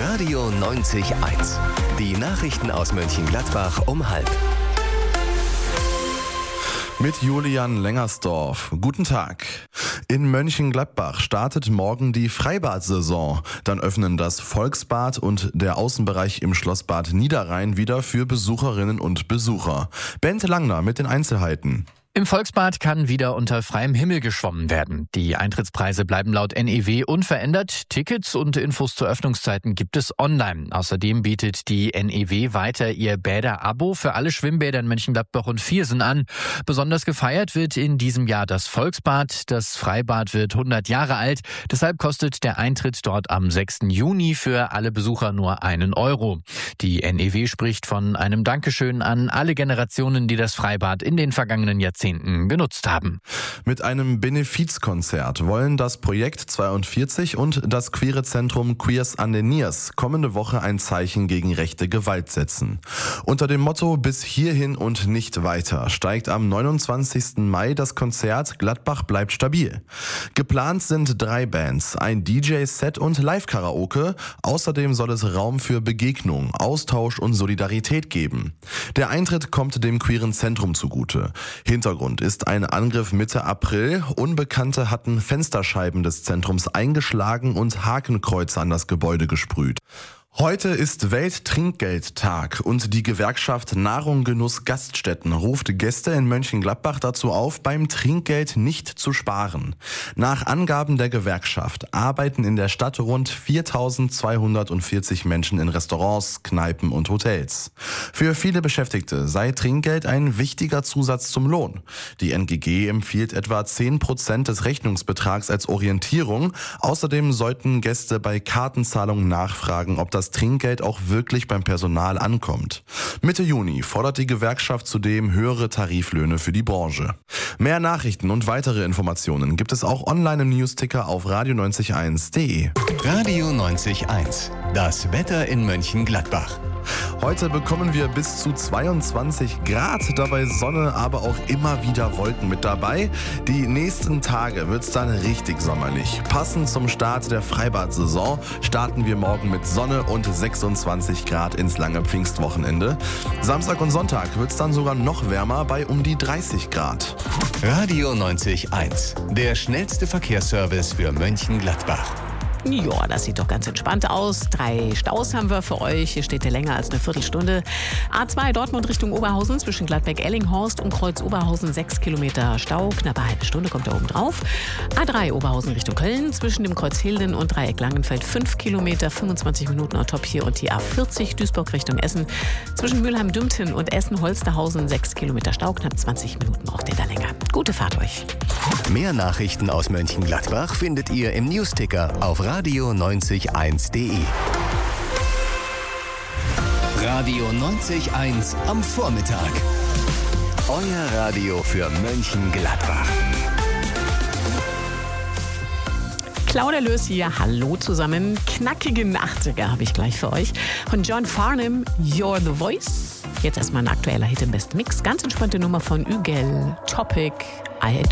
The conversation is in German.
Radio 90.1. Die Nachrichten aus Mönchengladbach um 12:30. Mit Julian Lengersdorf. Guten Tag. In Mönchengladbach startet morgen die Freibad-Saison. Dann öffnen das Volksbad und der Außenbereich im Schlossbad Niederrhein wieder für Besucherinnen und Besucher. Bent Langner mit den Einzelheiten. Im Volksbad kann wieder unter freiem Himmel geschwommen werden. Die Eintrittspreise bleiben laut NEW unverändert. Tickets und Infos zu Öffnungszeiten gibt es online. Außerdem bietet die NEW weiter ihr Bäder-Abo für alle Schwimmbäder in Mönchengladbach und Viersen an. Besonders gefeiert wird in diesem Jahr das Volksbad. Das Freibad wird 100 Jahre alt. Deshalb kostet der Eintritt dort am 6. Juni für alle Besucher nur 1 Euro. Die NEW spricht von einem Dankeschön an alle Generationen, die das Freibad in den vergangenen Jahrzehnten genutzt haben. Mit einem Benefizkonzert wollen das Projekt 42 und das queere Zentrum Queers an den Niers kommende Woche ein Zeichen gegen rechte Gewalt setzen. Unter dem Motto "Bis hierhin und nicht weiter" steigt am 29. Mai das Konzert "Gladbach bleibt stabil". Geplant sind 3 Bands, ein DJ-Set und Live-Karaoke. Außerdem soll es Raum für Begegnung, Austausch und Solidarität geben. Der Eintritt kommt dem queeren Zentrum zugute. Hintergrund ist ein Angriff Mitte April. Unbekannte hatten Fensterscheiben des Zentrums eingeschlagen und Hakenkreuze an das Gebäude gesprüht. Heute ist Welttrinkgeldtag und die Gewerkschaft Nahrung Genuss Gaststätten ruft Gäste in Mönchengladbach dazu auf, beim Trinkgeld nicht zu sparen. Nach Angaben der Gewerkschaft arbeiten in der Stadt rund 4.240 Menschen in Restaurants, Kneipen und Hotels. Für viele Beschäftigte sei Trinkgeld ein wichtiger Zusatz zum Lohn. Die NGG empfiehlt etwa 10% des Rechnungsbetrags als Orientierung. Außerdem sollten Gäste bei Kartenzahlungen nachfragen, ob das Trinkgeld auch wirklich beim Personal ankommt. Mitte Juni fordert die Gewerkschaft zudem höhere Tariflöhne für die Branche. Mehr Nachrichten und weitere Informationen gibt es auch online im Newsticker auf radio901.de. Radio 90.1. Das Wetter in Mönchengladbach. Heute bekommen wir bis zu 22 Grad, dabei Sonne, aber auch immer wieder Wolken mit dabei. Die nächsten Tage wird's dann richtig sommerlich. Passend zum Start der Freibad-Saison starten wir morgen mit Sonne und 26 Grad ins lange Pfingstwochenende. Samstag und Sonntag wird's dann sogar noch wärmer bei um die 30 Grad. Radio 90.1. Der schnellste Verkehrsservice für Mönchengladbach. Ja, das sieht doch ganz entspannt aus. 3 Staus haben wir für euch. Hier steht der länger als eine Viertelstunde. A2 Dortmund Richtung Oberhausen zwischen Gladbeck-Ellinghorst und Kreuz Oberhausen 6 Kilometer Stau. Knappe halbe Stunde kommt da oben drauf. A3 Oberhausen Richtung Köln zwischen dem Kreuz Hilden und Dreieck Langenfeld 5 Kilometer, 25 Minuten on top hier. Und die A40 Duisburg Richtung Essen zwischen Mülheim-Dümpten und Essen-Holsterhausen 6 Kilometer Stau. Knapp 20 Minuten braucht ihr da länger. Gute Fahrt euch. Mehr Nachrichten aus Mönchengladbach findet ihr im Newsticker auf radio901.de. Radio 90.1 am Vormittag. Euer Radio für Mönchengladbach. Claudia Löß hier, hallo zusammen. Knackigen 80er habe ich gleich für euch. Von John Farnham, You're the Voice. Jetzt erstmal ein aktueller Hit im Best Mix. Ganz entspannte Nummer von Ügel, Topic, I